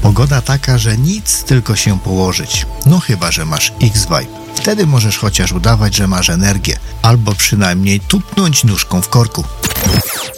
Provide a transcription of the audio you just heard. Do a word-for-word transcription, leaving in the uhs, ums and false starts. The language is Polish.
Pogoda taka, że nic, tylko się położyć. No chyba, że masz X-Vibe. Wtedy możesz chociaż udawać, że masz energię, albo przynajmniej tupnąć nóżką w korku.